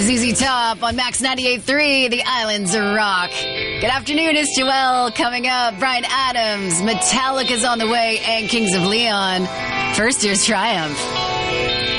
ZZ Top on Max 98.3, The Islands Rock. Good afternoon, it's Joelle. Coming up, Bryan Adams, Metallica's on the way, and Kings of Leon. First, here's Triumph.